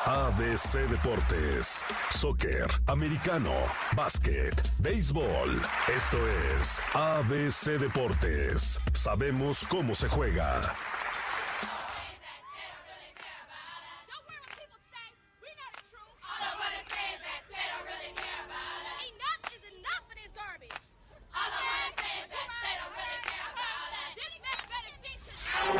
ABC Deportes, soccer, americano, básquet, béisbol. Esto es ABC Deportes. Sabemos cómo se juega.